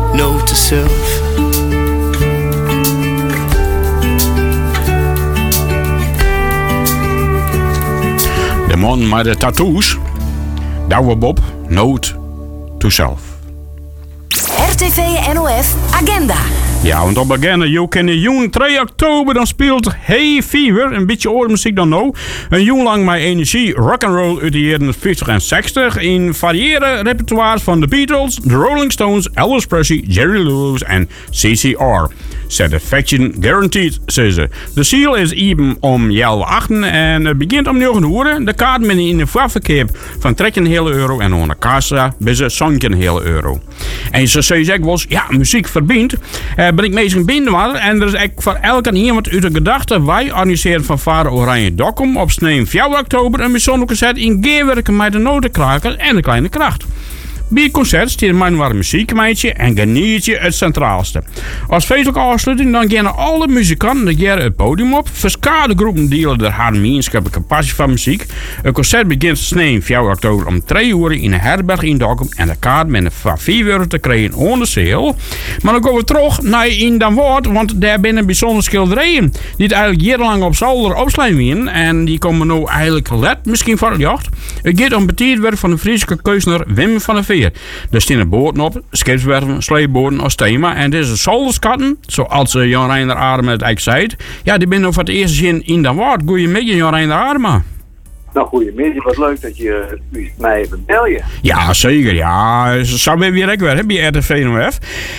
note to self. De man met de tattoos. Douwe Bob, note to self. RTV NOS Agenda. Ja, want op agenda, je kan in jong 2 oktober, dan speelt Hey Fever, een beetje oude muziek dan nou. Een jong lang met energie, rock'n'roll uit de jaren 50 en 60 in variëre repertoires van The Beatles, The Rolling Stones, Elvis Presley, Jerry Lewis en CCR. Satisfaction guaranteed, zei ze. De seal is even om 11:08 en het begint om 9:00. De kaart met in de verkeer van trekken een hele euro en aan de kassa bij ze zonken een hele euro. En ze zei ik was, ja, muziek verbindt. Ben ik meestal binnen en er is echt voor elke iemand uit de gedachte. Wij organiseren van Varen Oranje Dokkum op 4 oktober een bijzondere concert in Geerwerken met de Notenkraker en de Kleine Kracht. Bij het concert stiert mijn warme muziekmeidje en geniet je het centraalste. Als feestelijke afsluiting dan gaan alle muzikanten het podium op. Verschillende groepen delen de harmonieschappelijke passie van muziek. Het concert begint 4 oktober om 3:00 in een herberg in Dokkum. En de kaart met een van 4 euro te krijgen onder sale. Maar dan gaan we terug naar in Dan Woord, want daar binnen bijzondere schilderijen. Die het eigenlijk jarenlang op zolder opslaan winnen. En die komen nu eigenlijk let misschien voor het jacht. Het gaat om betierwerk van de Friese kunstenaar Wim van der Veer. Er staan boten op, scheepswerven, sleepboten als thema. En deze zolderskatten, zoals Jan Reiner Adema het eigenlijk zei. Ja, die zijn voor het eerst zin in Dan Woord. Goedemiddag, Jan Reiner Adema. Nou, goedemiddag. Wat leuk dat je mij even bel je. Ja, zeker. Ja, zo ben je weer hè, bij RTV NOF.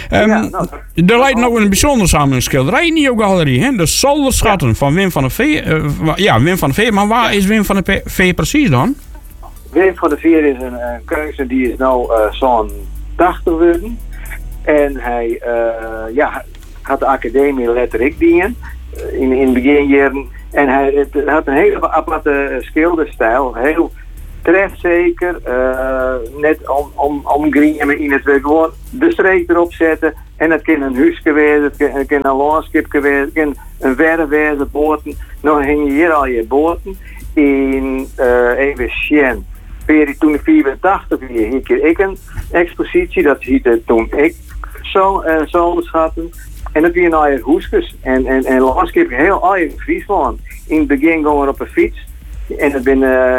Er leidt nog een bijzondere samenschilderij in die galerie. Hè? De zolderschatten van Wim van der Veer. Wim van der Veer. Maar waar is Wim van der Veer precies dan? Wim van der Veer is een keuze die is nou zo'n 80 geworden. En hij had de academie letterlijk dienen in het beginjaren. En hij had een hele aparte schilderstijl. Heel trefzeker. Net om griemen in het weer gewoon de streek erop zetten. En het kan een huisje wezen, het kan een landschapje wezen, het kan een verre wezen, boten. Nou hing je hier al je boten in even Sjen. Toen in 84 hier ik een expositie, dat heette toen ik zo schatten. En dat weer naar je hoesjes en landschap heel al in Friesland. In het begin gaan we op een fiets en het ben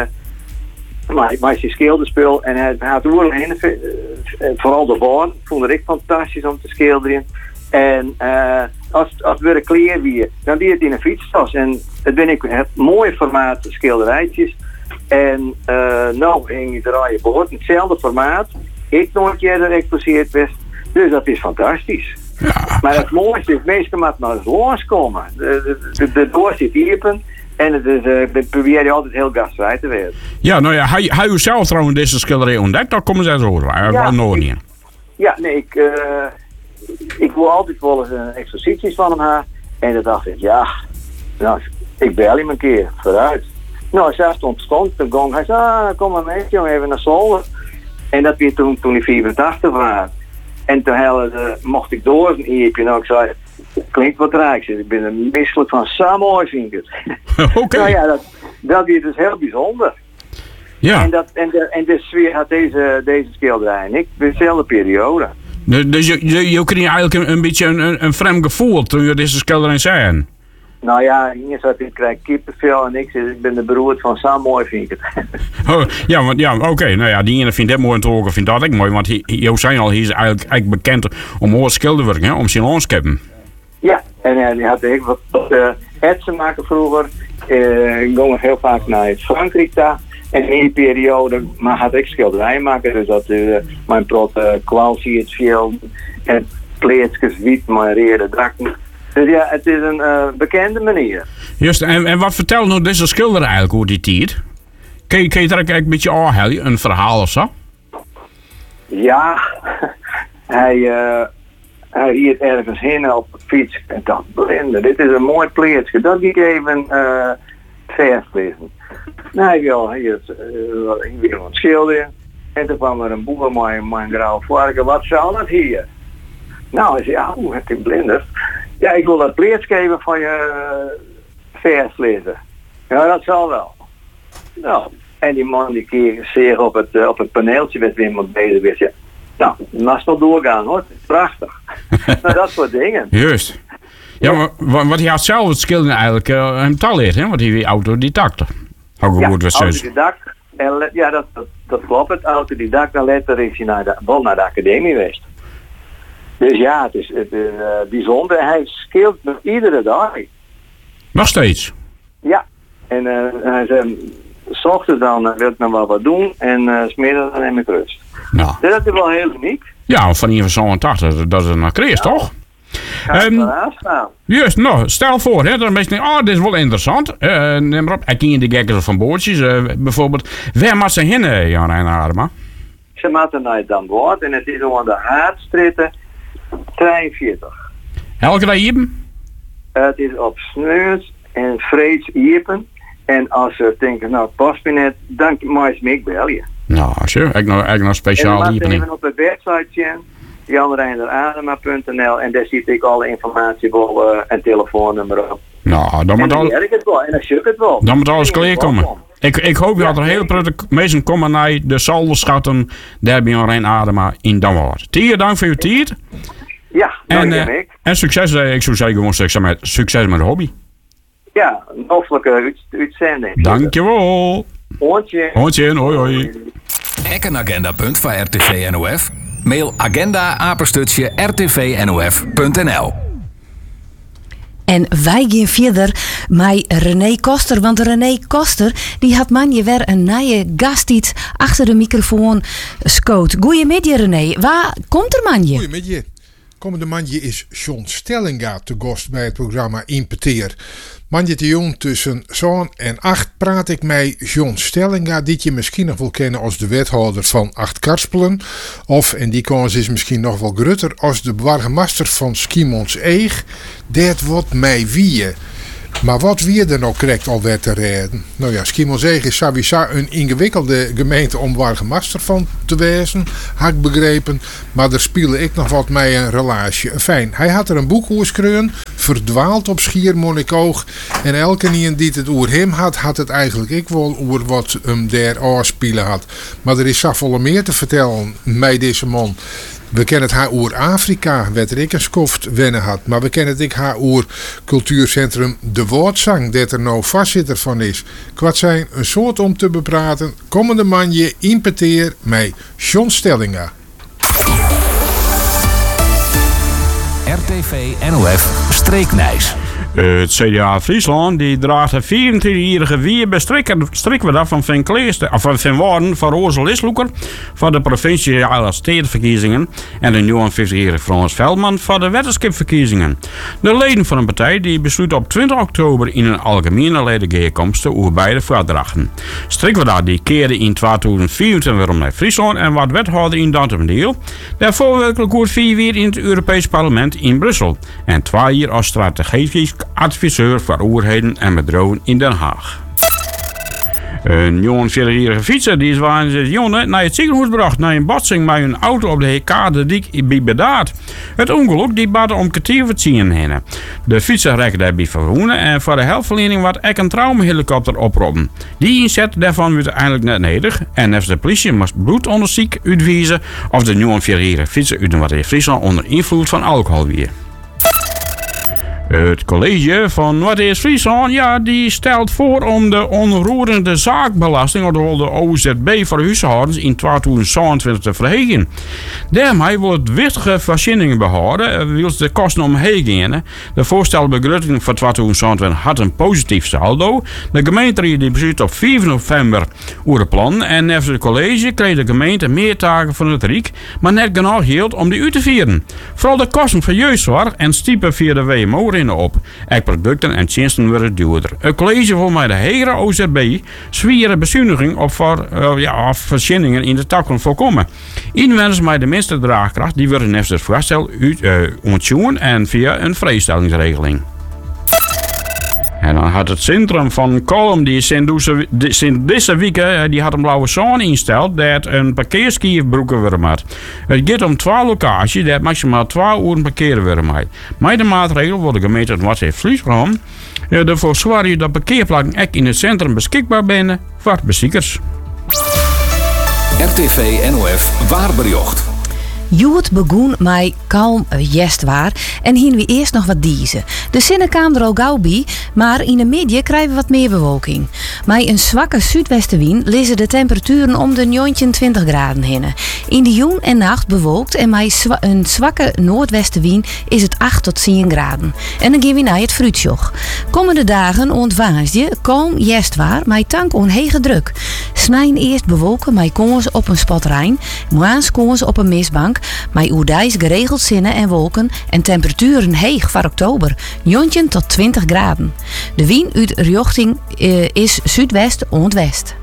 maar je schilderspul en hij had oorheen, vooral de woorden vond ik fantastisch om te schilderen. En als het weer een kleer weer, dan die het in een fietstas en het ben ik het mooie formaat schilderijtjes. En nou ging je draaien behoort hetzelfde formaat. Ik nooit eerder exposeerd werd. Dus dat is fantastisch. Ja. Maar het mooiste is, meestal moet maar eens loskomen. De door zit iepen. En het is, probeer je altijd heel gastvrij te werden. Ja, nou ja, hij u zelf trouwens deze schilderij ontdekt. Daar komen ze eens over. Ja, nee, ik wil altijd wel eens een exposities van hem. En dan dacht ik, ja, nou, ik bel hem een keer vooruit. Nou, zelfs ontstond de gong. Hij zei, kom maar mee, jongen, even naar Zolder. En dat weer toen ik 84 was. En toen mocht ik door een eepje. Nou, ik zei, klinkt wat rijk. Ik ben er misselijk van, zo mooi vind ik het. Oké. Nou ja, dat is dus heel bijzonder. Ja. En de sfeer had deze schilderij en ik, dezelfde periode. Dus je kreeg eigenlijk een beetje een vreemd gevoel toen je deze schilderij zei? Nou ja, hier zat ik krijg kippenvel en ik ben de beroerd van zo mooi vind ik het. Oh, ja, oké. Nou ja, die ene vindt dat mooi en de andere vindt dat ook mooi. Want hij zijn al, hij is eigenlijk bekend om hoog schilderwerk, hè, om zijn landschappen. Ja, en die had ik wat etsen maken vroeger. Ik ging heel vaak naar Frankrijk daar. En in die periode had ik schilderijen maken. Dus dat mijn prot kwalsie het veel en pleetjes wit, maar rede drakken. Dus ja, het is een bekende manier. Juist, en wat vertelt nou deze schilder eigenlijk over die tijd? Kun je er eigenlijk een beetje aanhalen, een verhaal of zo? Ja, hij riet ergens heen op de fiets en dacht, blinde, dit is een mooi pleetje. Dat ik even vers lezen. Nou, hij wil wat schilderen. En toen kwam er een boer met mijn grauwe varken, wat zou dat hier? Nou, hij zei, hoe heb je blinder? Ja, ik wil dat pleetje geven van je vers lezen. Ja, dat zal wel. Nou, en die man die keek zeer op het paneeltje met Wim wat bezig was. Ja, Nou, je mag wel doorgaan hoor. Prachtig. Nou, dat soort dingen. Juist. Ja, maar wat hij had zelf het skillen eigenlijk hem taal leert, hè? Want hij is autodidact. Autodidact. Ja, dat klopt. Het autodidact en later is hij wel naar de academie geweest. Dus ja, het is bijzonder. Hij skillt nog iedere dag. Nog steeds? Ja. En hij zei, 's ochtends dan wil ik nog wel wat doen en 's middags dan neem ik rust. Nou. Dus dat is wel heel uniek. Ja, van iemand zo'n 80, dat is een Chris, toch? Juist, nou, stel voor, hè, dan denk je, dit is wel interessant. Neem maar op, ik ken de gekkers van boordjes, bijvoorbeeld. Waar moet ze heen, Jan en Adema? Ze moeten naar Dan Boord en het is aan de Haardstritten 43. Elke dag hier? Het is op Sneurs en Vreeds Iepen. En als ze denken, nou, het past me net, dan mag je me bellen. Nou, sure. Ik nog speciaal en Iepen. Even op de website zien. janreineradema.nl en daar zie ik alle informatie wel en telefoonnummer op. Nou, dan moet werkt het wel en dan zoek het wel. Dan moet alles klaarkomen. Ik hoop dat er hele prettige mensen komen naar de Salverschatten daar bij Jan Adema in Damwoord. Tia, dank voor uw tijd. Ja, dank je. En succes, ik zou zeggen gewoon succes met de hobby. Ja, een hoffelijke uitzending. Dankjewel. Hoi, hoi. Ek een agendapunt van RTV NOF? Mail agenda@rtvnof.nl. En wij gaan verder met René Koster. Want René Koster die had manje weer een nieuwe gast iets achter de microfoon scoot. Goeiemiddag René. Waar komt er manje? Goeiemiddag. Komende manje is John Stellinga te gast bij het programma Impeteer. Manje te jong tussen 7 en 8 praat ik met John Stellinga, die je misschien nog wel kennen als de wethouder van Acht-Karspelen. Of, en die kans is misschien nog wel grutter, als de burgemeester van Schiermonnikoog. Dat wordt mij wie. Maar wat wie er nou krijgt alweer te redden? Nou ja, Schiermonnikoog is sowieso een ingewikkelde gemeente om burgemeester van te wezen, had ik begrepen. Maar daar speelde ik nog wat mee een relatie. Fijn, hij had er een boek over geschreven, verdwaald op Schiermonnikoog. En elke die het over hem had het eigenlijk ik wel over wat hem daar afspelen had. Maar er is zoveel meer te vertellen met deze man. We kennen het haar over Afrika, wat ik een skoft wennen had. Maar we kennen het haar over cultuurcentrum De Woordzang, dat er nou vastzitter van is. Kwart zijn een soort om te bepraten. Komende manje Impeteer met John Stellinga. RTV NOF Streeknijs. Het CDA Friesland die draagt de 24-jarige Wiebe Strikweda van Van Kleester, of van Waarden van Roosel Isloeker voor de provinciale stedenverkiezingen en de 59-jarige Frans Veldman voor de wetenschapverkiezingen. De leden van een partij die besluit op 20 oktober in een algemene ledenbijeenkomst over beide voordrachten. Strikweda die keerde in 2024 weer naar Friesland en werd wethouder in Dantemdeel. Daarvoor werkelijk goed 4 jaar in het Europees Parlement in Brussel en 2 jaar als strategisch adviseur voor overheden en bedrijven in Den Haag. Een 49-jarige fietser die is naar het ziekenhuis gebracht na een botsing met een auto op de Hekade-dik bij Bedaard. Het ongeluk die bad om kwartier voor 10 heen. De fietser raakte daarbij verwonden en voor de hulpverlening werd ook een traumahelikopter oproepen. Die inzet daarvan werd eigenlijk net nodig en heeft de politie moest bloedonderzoek uitwijzen of de 49-jarige fietser uit de Friesland onder invloed van alcohol weer. Het college van Wat is Friesland, ja, die stelt voor om de onroerende zaakbelasting, of de OZB voor huishoudens in 2027 te verhogen. Daarmee wil het wichtige voorzieningen behouden, wil de kosten omheen gaan. De voorstelde begroting voor 2027 had een positief saldo. De gemeente die besluit op 4 november over het plan en heeft het college kreeg de gemeente meer taken van het Rijk, maar net genoeg geld om die uit te vieren. Vooral de kosten voor jeugdzorg en stiepen via de WMO op. Producten en diensten worden duurder. Het college wil met de hele OZB zware bezuiniging op voorzieningen in de takken voorkomen. Inwoners met de minste draagkracht die worden net het voorstel ontzoen en via een vrijstellingsregeling. En dan had het centrum van Kolm, die sinds deze week die had een blauwe zone ingesteld dat een parkeerskier broeken worden maakt. Het gaat om 2 locaties dat maximaal 2 uur parkeren worden maakt. Met de maatregel wordt de gemeente Wat heeft Friesland ervoor zorgen dat parkeerplekken ook in het centrum beschikbaar zijn voor bezoekers. RTV NOF Waarbericht. Joet begon mij kalm jestwaar en hien we eerst nog wat diezen. De zinnen kwamen er al gauw bij, maar in de middag krijgen we wat meer bewolking. Met een zwakke zuidwestenwind liggen de temperaturen om de 29 graden heen. In de joen en nacht bewolkt en met een zwakke noordwestenwind is het 8 tot 10 graden. En dan gaan we naar het fruitsjoch. Komende dagen ontwaasd je kalm jestwaar, met tank onhege druk. Snijn eerst bewolken met kans op een spot rein, maans kans op een mistbank, met oerdijs geregeld zinnen en wolken en temperaturen heeg voor oktober, 19 tot 20 graden. De wind uit richting is zuidwest-oostwest.